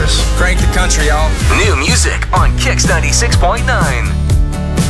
service. Crank the country, y'all. New music on Kix 96.9.